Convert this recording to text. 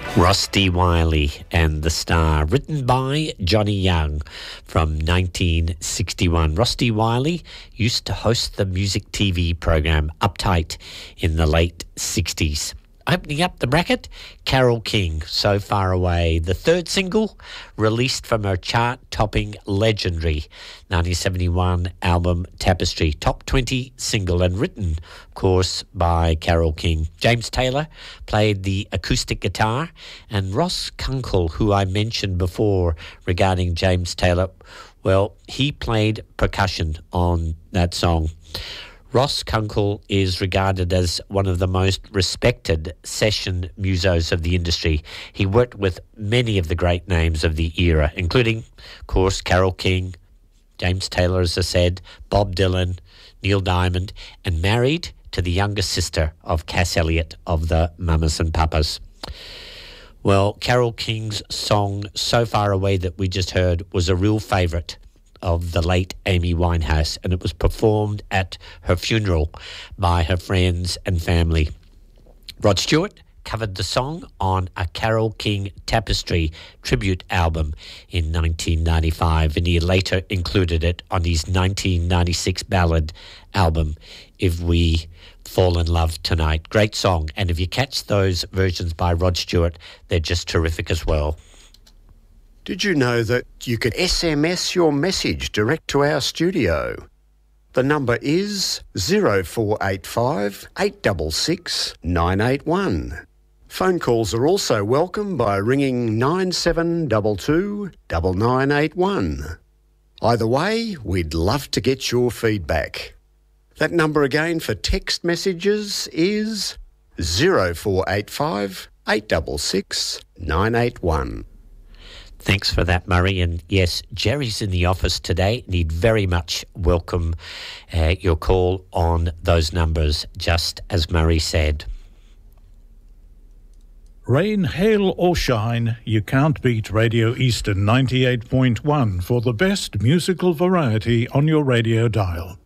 Rusty Wiley and the Star, written by Johnny Young from 1961. Rusty Wiley used to host the music TV program Uptight in the late 60s. Opening up the bracket, Carole King, So Far Away, the third single released from her chart-topping legendary 1971 album Tapestry, top 20 single and written, of course, by Carole King. James Taylor played the acoustic guitar, and Ross Kunkel, who I mentioned before regarding James Taylor, well, he played percussion on that song. Ross Kunkel is regarded as one of the most respected session musos of the industry. He worked with many of the great names of the era, including, of course, Carole King, James Taylor, as I said, Bob Dylan, Neil Diamond, and married to the younger sister of Cass Elliot of the Mamas and Papas. Well, Carole King's song So Far Away that we just heard was a real favourite of the late Amy Winehouse, and it was performed at her funeral by her friends and family. Rod Stewart covered the song on a Carole King Tapestry tribute album in 1995, and he later included it on his 1996 ballad album, If We Fall in Love Tonight. Great song, and if you catch those versions by Rod Stewart, they're just terrific as well. Did you know that you could SMS your message direct to our studio? The number is 0485 866 981. Phone calls are also welcome by ringing 9722 9981. Either way, we'd love to get your feedback. That number again for text messages is 0485 866 981. Thanks for that, Murray. And yes, Jerry's in the office today, and he'd very much welcome your call on those numbers, just as Murray said. Rain, hail or shine, you can't beat Radio Eastern 98.1 for the best musical variety on your radio dial.